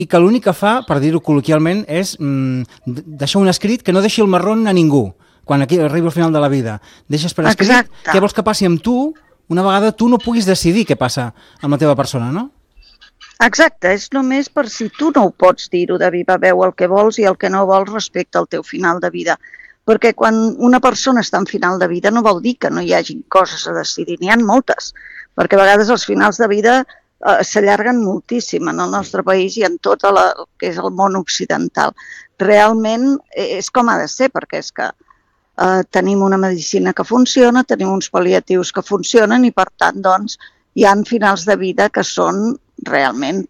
i que l'únic que fa, per dir-ho col·loquialment, és deixar un escrit que no deixi el marrón a ningú, quan aquí arriba al final de la vida. Deixes per escrit què vols que passi amb tu, una vegada tu no puguis decidir què passa amb la teva persona, no? Exacte, és només per si tu no ho pots dir-ho de viva veu el que vols i el que no vols respecte al teu final de vida. Perquè quan una persona està en final de vida no vol dir que no hi hagi coses a decidir, n'hi ha moltes, perquè a vegades els finals de vida s'allarguen moltíssim en el nostre país i en tot el que és el món occidental. Realment és com ha de ser, perquè és que tenim una medicina que funciona, tenim uns pal·liatius que funcionen i per tant doncs hi ha finals de vida que són realment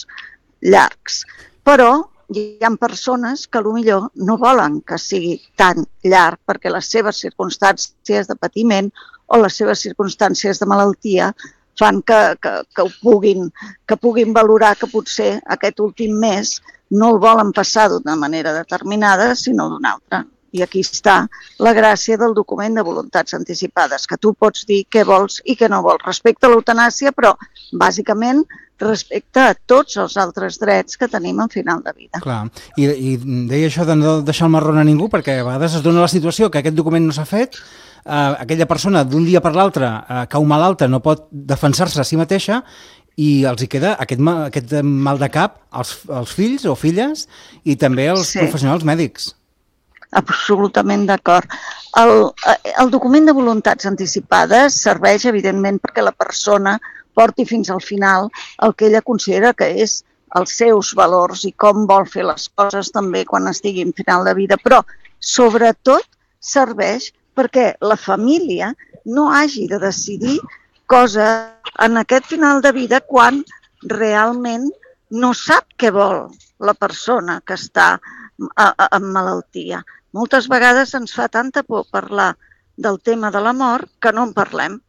llargs. Però hi ha persones que potser no volen que sigui tan llarg perquè les seves circumstàncies de patiment o les seves circumstàncies de malaltia fan que puguin valorar que potser aquest últim mes no el volen passar d'una manera determinada, sinó d'una altra. I aquí està la gràcia del document de voluntats anticipades, que tu pots dir què vols i què no vols respecte a l'eutanàsia, però bàsicament respecte a tots els altres drets que tenim en final de vida. Clar, i deia això de no deixar el marrón a ningú, perquè a vegades es dona la situació que aquest document no s'ha fet, aquella persona d'un dia per l'altre cau malalta, no pot defensar-se a si mateixa i els hi queda aquest mal de cap als fills o filles i també als professionals mèdics. Absolutament d'acord. El document de voluntats anticipades serveix, evidentment, perquè la persona porti fins al final el que ella considera que és els seus valors i com vol fer les coses també quan estigui en final de vida, però sobretot serveix perquè la família no hagi de decidir coses en aquest final de vida quan realment no sap què vol la persona que està en malaltia. Moltes vegades ens fa tanta por parlar del tema de la mort que no en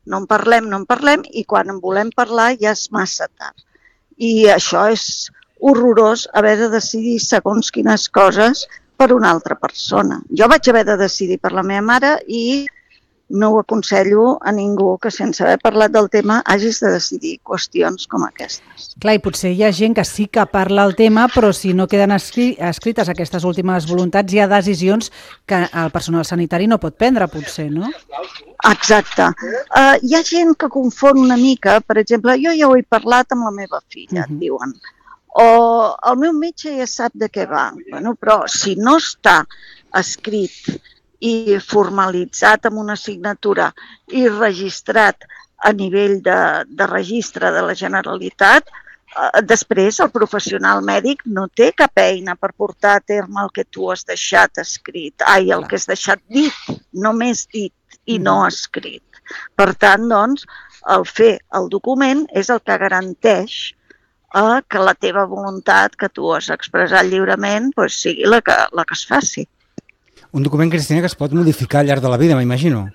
parlem i quan en volem parlar ja és massa tard. I això és horrorós haver de decidir segons quines coses per una altra persona. Jo vaig haver de decidir per la meva mare i no ho aconsello a ningú que sense haver parlat del tema hagis de decidir qüestions com aquestes. Clar, i potser hi ha gent que sí que parla el tema, però si no queden escrites aquestes últimes voluntats, hi ha decisions que el personal sanitari no pot prendre, potser, no? Exacte. Hi ha gent que confon una mica, per exemple, jo ja ho he parlat amb la meva filla, diuen, o el meu metge ja sap de què va, però si no està escrit i formalitzat amb una signatura i registrat a nivell de registre de la Generalitat, després el professional mèdic no té cap eina per portar a terme el que tu has deixat escrit. El que has deixat dit, només dit i no escrit. Per tant, doncs, el fer el document és el que garanteix que la teva voluntat que tu has expressat lliurement sigui la que es faci. Un document, Cristina, que es pot modificar al llarg de la vida, m'imagino.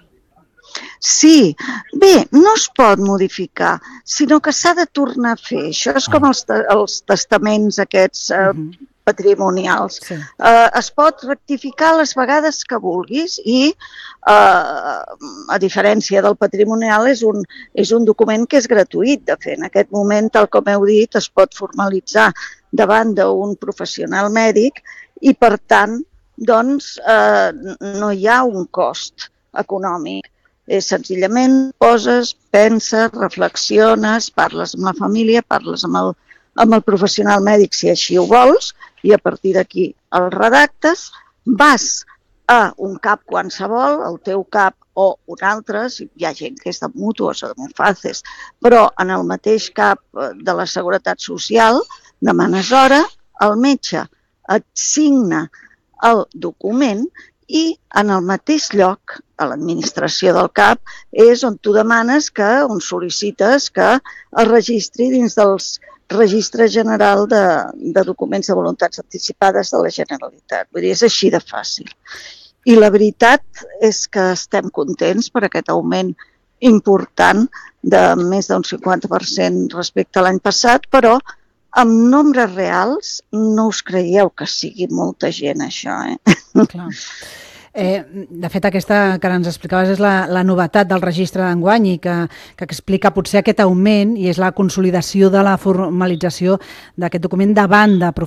Sí, bé, no es pot modificar, sinó que s'ha de tornar a fer. Això és com els testaments aquests patrimonials. Es pot rectificar les vegades que vulguis i, a diferència del patrimonial, és un document que és gratuït de fer. En aquest moment, tal com heu dit, es pot formalitzar davant d'un professional mèdic i, per tant, doncs no hi ha un cost econòmic. És senzillament poses, penses, reflexiones, parles amb la família, parles amb el professional mèdic si així ho vols i a partir d'aquí el redactes, vas a un CAP qualsevol, el teu CAP o un altre, si hi ha gent que és de mútues o de Monfaces, però en el mateix CAP de la Seguretat Social demanes hora, el metge et signa el document i en el mateix lloc, a l'administració del CAP, és on tu demanes on sol·licites que es registri dins dels registres general de documents de voluntats anticipades de la Generalitat. Vull dir, és així de fàcil. I la veritat és que estem contents per aquest augment important de més d'un 50% respecte a l'any passat, però amb nombres reals no us creieu que sigui molta gent, això, Clar. De fet, aquesta que ens explicaves és la novetat del registre d'enguany i que explica potser aquest augment i és la consolidació de la formalització d'aquest document davant de